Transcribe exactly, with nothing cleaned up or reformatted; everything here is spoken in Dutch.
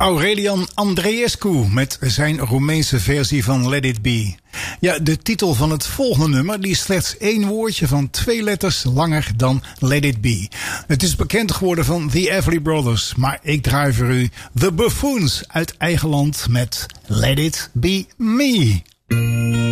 Aurelian Andreescu met zijn Roemeense versie van Let It Be. Ja, de titel van het volgende nummer die is slechts één woordje van twee letters langer dan Let It Be. Het is bekend geworden van The Everly Brothers, maar ik draai voor u The Buffoons uit eigen land met Let It Be Me.